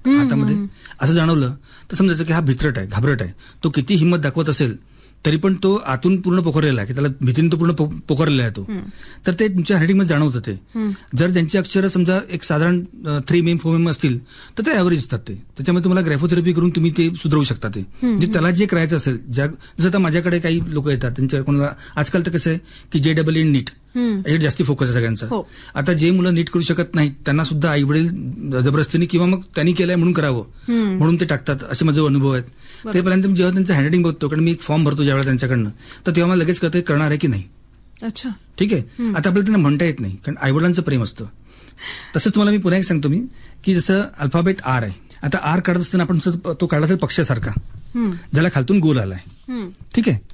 हातामध्ये असं जाणवलं तर समजायचं की हा भित्रट आहे, घाबरट आहे. तो किती हिंमत दाखवत असेल तरी पण तो आतून पूर्ण पोखरलेला आहे, की त्याला भीतीने तो पूर्ण पोखरलेला आहे तो. तर ते तुमच्या हँडरायटिंगमध्ये जाणवतं ते. जर त्यांची अक्षरं समजा एक साधारण 3 mm 4 mm असतील तर ते ऍव्हरेज असतात ते. त्याच्यामध्ये तुम्हाला ग्राफोथेरपी करून तुम्ही ते सुधारू शकता ते. म्हणजे त्याला जे करायचं असेल, जसं आता माझ्याकडे काही लोक येतात, त्यांच्या कोणाला आजकाल तर कसं आहे की JEE नीट याच्यावर जास्ती फोकस आहे सगळ्यांचा. आता जे मुलं नीट करू शकत नाहीत त्यांना सुद्धा आई वडील जबरदस्तीने किंवा मग त्यांनी केलंय म्हणून करावं म्हणून ते टाकतात, असे माझे अनुभव आहेत. ते पर्यंत जेव्हा त्यांचं हँडरायटिंग बघतो, कारण मी एक फॉर्म भरतो ज्यावेळेला त्यांच्याकडनं, तर तेव्हा मला लगेच कळतं करणार आहे की नाही. अच्छा, ठीक आहे. आता आपल्याला त्यांना म्हणता येत नाही, कारण आईवडिलांचं प्रेम असतं. तसंच तुम्हाला मी पुन्हा एक सांगतो मी की जसं अल्फाबेट R आहे. आता R काढत असताना आपण तो काढला असेल पक्षासारखा, ज्याला खालतून गोल आलाय. ठीक आहे.